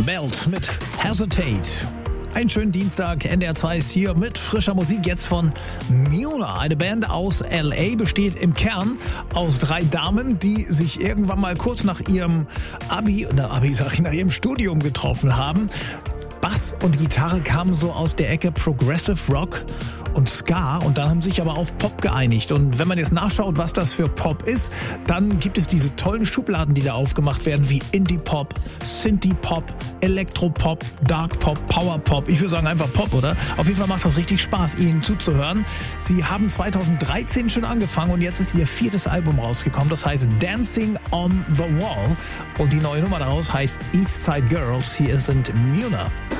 Melt mit Hesitate. Einen schönen Dienstag, NDR 2 ist hier mit frischer Musik jetzt von Muna. Eine Band aus L.A. besteht im Kern aus 3 Damen, die sich irgendwann mal kurz nach ihrem nach ihrem Studium getroffen haben. Bass und Gitarre kamen so aus der Ecke Progressive Rock und Ska und dann haben sich aber auf Pop geeinigt. Und wenn man jetzt nachschaut, was das für Pop ist, dann gibt es diese tollen Schubladen, die da aufgemacht werden, wie Indie-Pop, Synthie-Pop, Elektropop, Dark-Pop, Power-Pop. Ich würde sagen einfach Pop, oder? Auf jeden Fall macht das richtig Spaß, ihnen zuzuhören. Sie haben 2013 schon angefangen und jetzt ist ihr 4. Album rausgekommen. Das heißt Dancing on the Wall. Und die neue Nummer daraus heißt East Side Girls. Hier sind Muna.